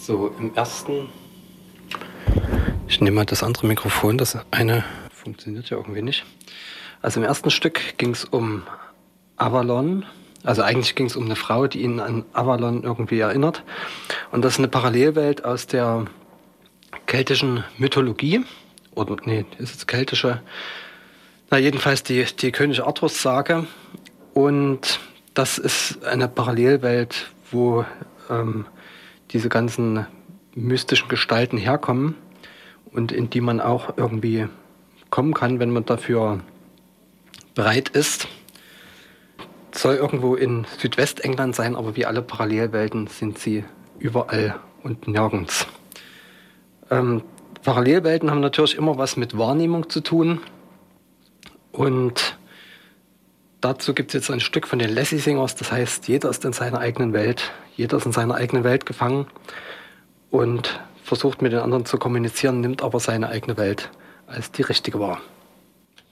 So, ich nehme mal das andere Mikrofon, das eine funktioniert ja irgendwie nicht. Also im ersten Stück ging es um Avalon. Also eigentlich ging es um eine Frau, die ihn an Avalon irgendwie erinnert. Und das ist eine Parallelwelt aus der keltischen Mythologie. Oder nee, ist es keltische? Na jedenfalls die König Arthurs-Sage. Und das ist eine Parallelwelt, wo diese ganzen mystischen Gestalten herkommen und in die man auch irgendwie kommen kann, wenn man dafür bereit ist. Soll irgendwo in Südwestengland sein, aber wie alle Parallelwelten sind sie überall und nirgends. Parallelwelten haben natürlich immer was mit Wahrnehmung zu tun. Und dazu gibt es jetzt ein Stück von den Lassie Singers, das heißt, jeder ist in seiner eigenen Welt, jeder ist in seiner eigenen Welt gefangen und versucht mit den anderen zu kommunizieren, nimmt aber seine eigene Welt als die richtige wahr.